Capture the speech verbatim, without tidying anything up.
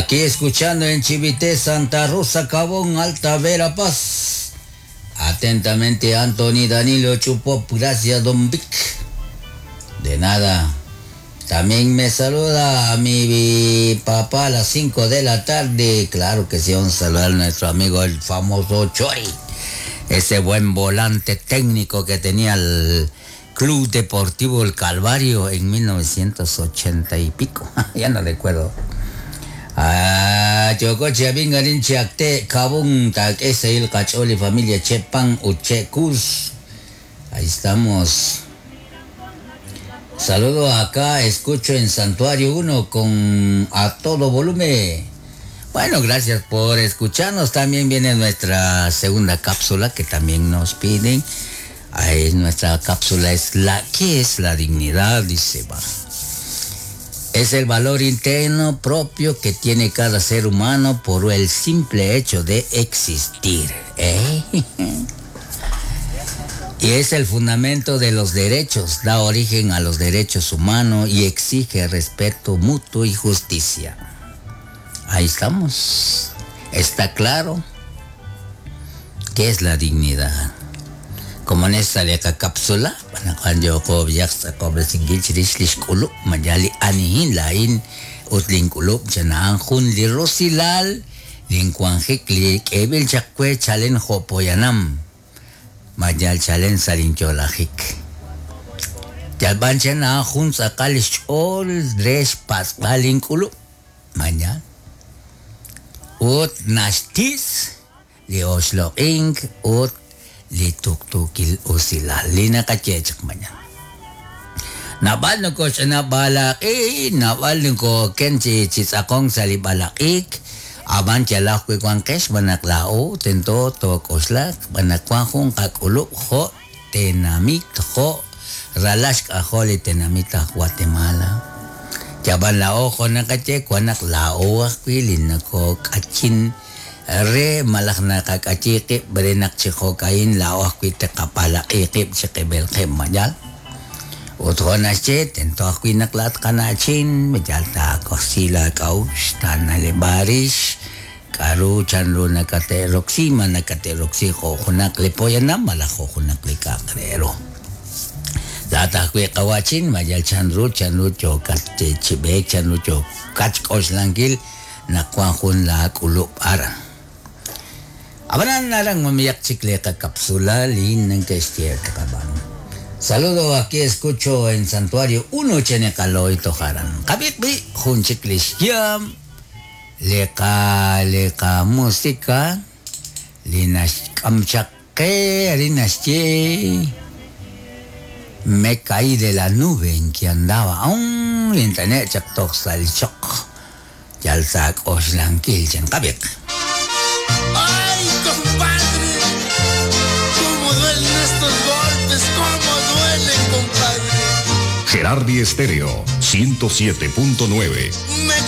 Aquí escuchando en Chivité, Santa Rosa, Cabón, Alta Verapaz. Atentamente, Anthony Danilo Chupop. Gracias, Don Vic. De nada. También me saluda a mi papá a las cinco de la tarde. Claro que sí, vamos a saludar a nuestro amigo, el famoso Chori. Ese buen volante técnico que tenía el Club Deportivo El Calvario en mil novecientos ochenta y pico. Ya no recuerdo. Ah, Chocoche, Bingarin, Chiacte, Cabún, ese el Cacholi, familia Chepan, Uchecus. Ahí estamos. Saludo acá, escucho en Santuario uno con a todo volumen. Bueno, gracias por escucharnos. También viene nuestra segunda cápsula que también nos piden. Ahí nuestra cápsula es la ¿qué es la dignidad? Dice, va. Es el valor interno propio que tiene cada ser humano por el simple hecho de existir. ¿Eh? Y es el fundamento de los derechos, da origen a los derechos humanos y exige respeto mutuo y justicia. Ahí estamos. Está claro qué es la dignidad. Como en esta de acá cápsula, cuando yo cobiak sa cobre singgil chirislish kulo, mayali anihin lain utling kulo, janaan hun li rosilal, lingkwanghik li kebil chakwe chalen hopoyanam. Majal chalen salincholahik. Jalban chena hun sakalish ol dresh paskalin kulo. Majal. Ut nastis li oslo ink ut li tuktukil usilal. Li nakachechak manya. Nabal no ko siya nabalaki. Nabal no ko kenchi chitsakong salibalakik. Aban tiyalah kwe kwang kes banaklao tento tok oslak banakwang kong kakulo ho tenamit ho ralash kaho li tenamit a Guatemala. Tiyaban lao ko nakache kwa naklao akwilin na ko kachin re malak na kakachikip berenak chiko kain lao akwite kapala ikip chikibel kem majal. Utro na siya, tento ako'y naklat ka na chin, medal ta ako sila kaus, tanale baris, karu chanlo nakateroksi, man nakateroksi ko kunaklipoyan na, malako kunaklikakero. Data ako'y kawachin, medal chanro, chanro cho katchibek, chanro cho kachkos langkil, nakuha kun la kulo para. Abanan na lang mamiyak chikle ka kapsula, lin ng kestier kakabang. Saludo, aquí escucho en Santuario uno Chenecalo y Tojaran. Kabitbi, Junchiklish Yam, Leka, Leka Música, Linas Kamchake, Linas Che. Me caí de la nube en que andaba aún, Internet Chaktok Salichok, Yalzak Oslan Kilchen, Kabit. ¡Ay, compadre! ¿Cómo duelen estos golpes? ¿Cómo duelen, compadre? Gerardi Estéreo, ciento siete punto nueve. Me